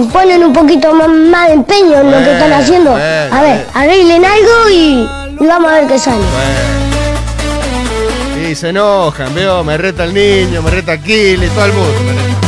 ponen un poquito más de empeño en lo que están haciendo. A ver, arreglen algo y vamos a ver qué sale. Y se enojan, veo, me reta el niño, me reta Aquiles, todo el mundo.